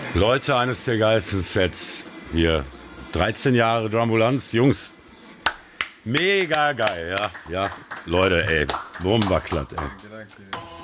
Leute, eines der geilsten Sets hier. 13 Jahre Drumbulanz, Jungs. Mega geil, ja. Ja, Leute, ey. Bomberklatt, ey. Danke.